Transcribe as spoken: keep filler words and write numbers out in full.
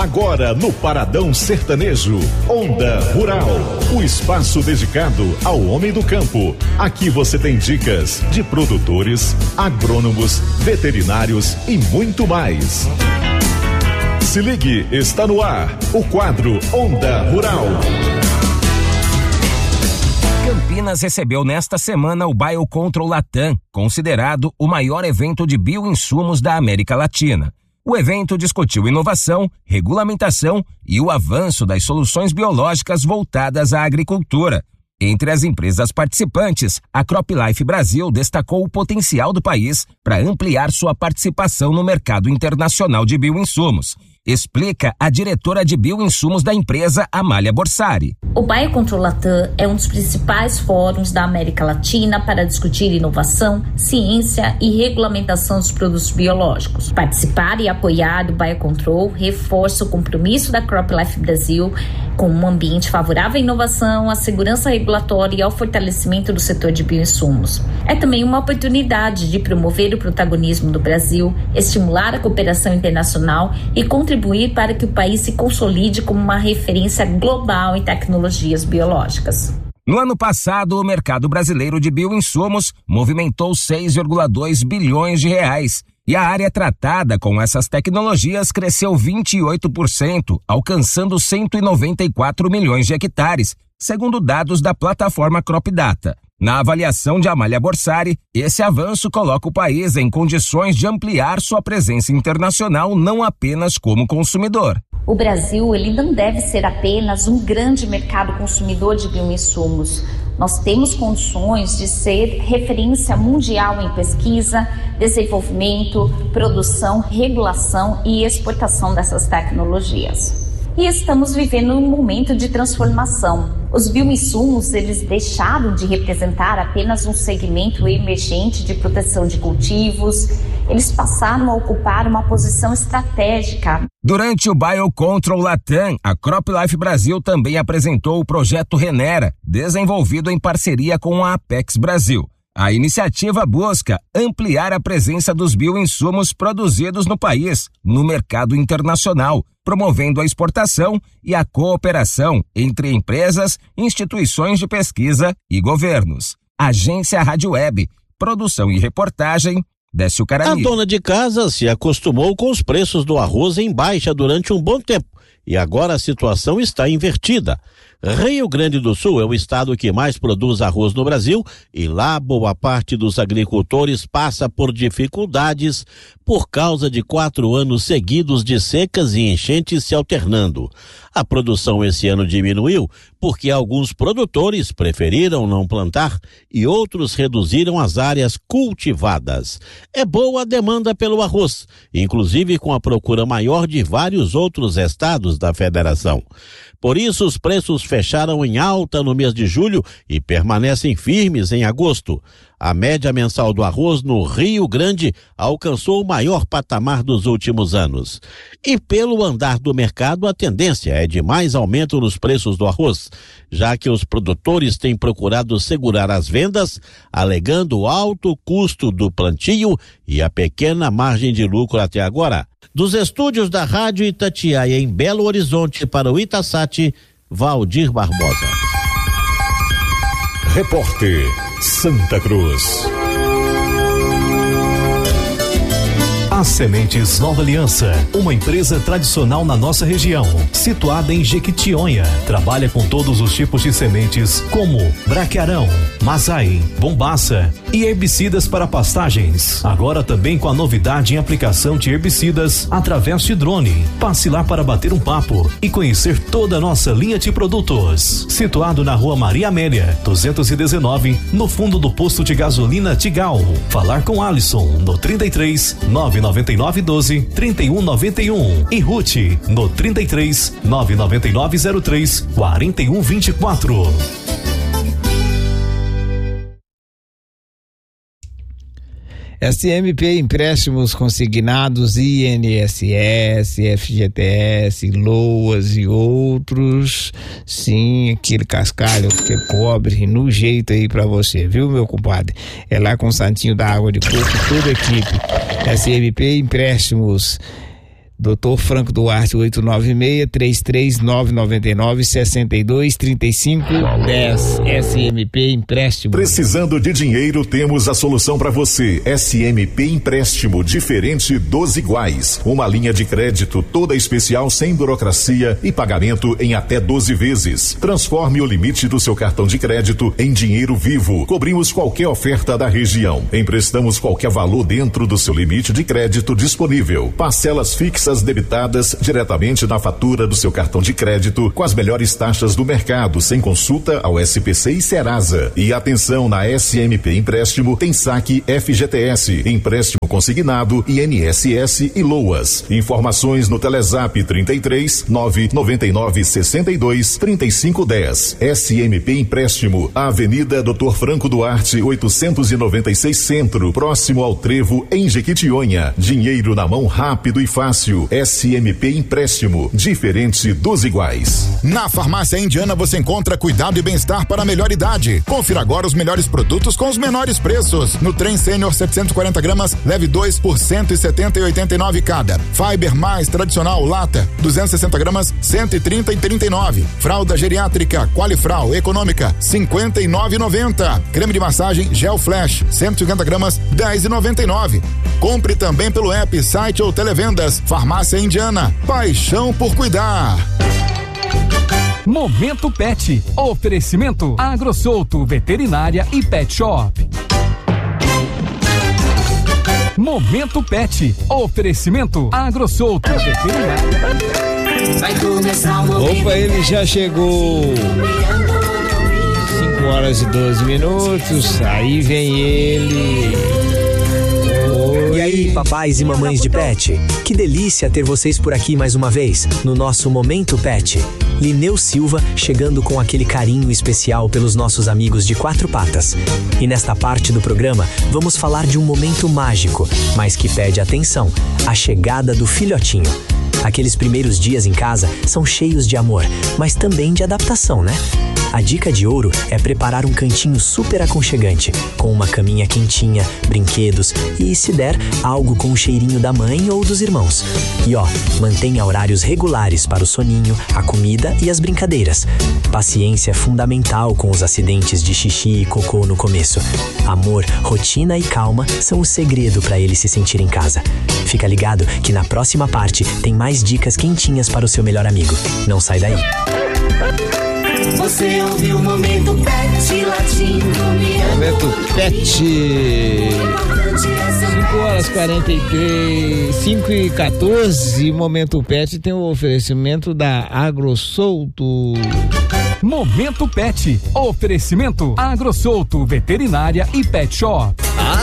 Agora no Paradão Sertanejo, Onda Rural, o espaço dedicado ao homem do campo. Aqui você tem dicas de produtores, agrônomos, veterinários e muito mais. Se ligue, está no ar o quadro Onda Rural. Campinas recebeu nesta semana o Biocontrol Latam, considerado o maior evento de bioinsumos da América Latina. O evento discutiu inovação, regulamentação e o avanço das soluções biológicas voltadas à agricultura. Entre as empresas participantes, a CropLife Brasil destacou o potencial do país para ampliar sua participação no mercado internacional de bioinsumos. Explica a diretora de bioinsumos da empresa, Amália Borsari. O Biocontrol Latam é um dos principais fóruns da América Latina para discutir inovação, ciência e regulamentação dos produtos biológicos. Participar e apoiar do Biocontrol reforça o compromisso da CropLife Brasil com um ambiente favorável à inovação, à segurança regulatória e ao fortalecimento do setor de bioinsumos. É também uma oportunidade de promover o protagonismo do Brasil, estimular a cooperação internacional e contribuir contribuir para que o país se consolide como uma referência global em tecnologias biológicas. No ano passado, o mercado brasileiro de bioinsumos movimentou seis vírgula dois bilhões de reais e a área tratada com essas tecnologias cresceu vinte e oito por cento, alcançando cento e noventa e quatro milhões de hectares, segundo dados da plataforma CropData. Na avaliação de Amália Borsari, esse avanço coloca o país em condições de ampliar sua presença internacional não apenas como consumidor. O Brasil ele não deve ser apenas um grande mercado consumidor de bioinsumos. Nós temos condições de ser referência mundial em pesquisa, desenvolvimento, produção, regulação e exportação dessas tecnologias. E estamos vivendo um momento de transformação. Os bioinsumos, eles deixaram de representar apenas um segmento emergente de proteção de cultivos, eles passaram a ocupar uma posição estratégica. Durante o Biocontrol Latam, a CropLife Brasil também apresentou o projeto Renera, desenvolvido em parceria com a Apex Brasil. A iniciativa busca ampliar a presença dos bioinsumos produzidos no país, no mercado internacional, promovendo a exportação e a cooperação entre empresas, instituições de pesquisa e governos. Agência Rádio Web, produção e reportagem, Décio Carani. A dona de casa se acostumou com os preços do arroz em baixa durante um bom tempo e agora a situação está invertida. Rio Grande do Sul é o estado que mais produz arroz no Brasil e lá boa parte dos agricultores passa por dificuldades por causa de quatro anos seguidos de secas e enchentes se alternando. A produção esse ano diminuiu porque alguns produtores preferiram não plantar e outros reduziram as áreas cultivadas. É boa a demanda pelo arroz, inclusive com a procura maior de vários outros estados da federação. Por isso, os preços fecharam em alta no mês de julho e permanecem firmes em agosto. A média mensal do arroz no Rio Grande alcançou o maior patamar dos últimos anos. E pelo andar do mercado, a tendência é de mais aumento nos preços do arroz, já que os produtores têm procurado segurar as vendas, alegando o alto custo do plantio e a pequena margem de lucro até agora. Dos estúdios da Rádio Itatiaia em Belo Horizonte para o Itasat, Valdir Barbosa. Repórter Santa Cruz. As Sementes Nova Aliança, uma empresa tradicional na nossa região, situada em Jequitinhonha, trabalha com todos os tipos de sementes como braquiarão, mazai, bombaça e herbicidas para pastagens. Agora também com a novidade em aplicação de herbicidas através de drone. Passe lá para bater um papo e conhecer toda a nossa linha de produtos. Situado na Rua Maria Amélia, duzentos e dezenove, no fundo do posto de gasolina Tigal. Falar com Alisson no trinta e três, nove nove nove doze, trinta e um noventa e um e Ruth no trinta e três, nove nove nove zero três, quarenta e um vinte e quatro. S M P Empréstimos Consignados, I N S S, F G T S, LOAS e outros. Sim, aquele cascalho que cobre no jeito aí pra você, viu, meu compadre? É lá com o Santinho da Água de Coco, toda a equipe. S M P Empréstimos. doutor Franco Duarte, oito nove seis, três três nove, nove nove, seis dois, três cinco um zero. S M P Empréstimo. Precisando de dinheiro, temos a solução para você. S M P Empréstimo, diferente dos iguais. Uma linha de crédito toda especial, sem burocracia e pagamento em até doze vezes. Transforme o limite do seu cartão de crédito em dinheiro vivo. Cobrimos qualquer oferta da região. Emprestamos qualquer valor dentro do seu limite de crédito disponível. Parcelas fixas debitadas diretamente na fatura do seu cartão de crédito, com as melhores taxas do mercado, sem consulta ao S P C e Serasa. E atenção, na S M P Empréstimo tem saque F G T S, empréstimo consignado, I N S S e LOAS. Informações no Telezap trinta e três, nove nove nove, sessenta e dois, trinta e cinco dez. S M P Empréstimo, Avenida doutor Franco Duarte, oitocentos e noventa e seis Centro, próximo ao Trevo, em Jequitinhonha. Dinheiro na mão rápido e fácil. S M P Empréstimo, diferente dos iguais. Na Farmácia Indiana você encontra cuidado e bem-estar para a melhor idade. Confira agora os melhores produtos com os menores preços. No Trem Sênior setecentos e quarenta gramas, leve dois por cento e setenta e oitenta e nove cada. Fiber Mais tradicional lata, duzentos e sessenta gramas, cento e trinta e trinta e nove. Fralda geriátrica Qualifral econômica, cinquenta e nove e noventa. Creme de massagem Gel Flash, cento e cinquenta gramas, dez e noventa e nove. Compre também pelo app, site ou televendas. Farmácia Indiana, paixão por cuidar. Momento Pet. Oferecimento AgroSouto, Veterinária e Pet Shop. Momento Pet. Oferecimento AgroSouto, Veterinária. Vai começar o momento. Opa, ele já chegou. cinco horas e doze minutos. Aí vem ele. E aí, papais e mamães de pet, que delícia ter vocês por aqui mais uma vez, no nosso Momento Pet. Lineu Silva chegando com aquele carinho especial pelos nossos amigos de quatro patas. E nesta parte do programa, vamos falar de um momento mágico, mas que pede atenção, a chegada do filhotinho. Aqueles primeiros dias em casa são cheios de amor, mas também de adaptação, né? A dica de ouro é preparar um cantinho super aconchegante, com uma caminha quentinha, brinquedos e, se der, algo com o cheirinho da mãe ou dos irmãos. E ó, mantenha horários regulares para o soninho, a comida e as brincadeiras. Paciência é fundamental com os acidentes de xixi e cocô no começo. Amor, rotina e calma são o segredo para ele se sentir em casa. Fica ligado que na próxima parte tem mais dicas quentinhas para o seu melhor amigo. Não sai daí. Você ouviu o Momento Pet latindo, Momento Pet. cinco horas e quarenta e três, cinco e quatorze. Momento Pet tem o oferecimento da AgroSouto. Momento Pet. Oferecimento AgroSouto, Veterinária e Pet Shop.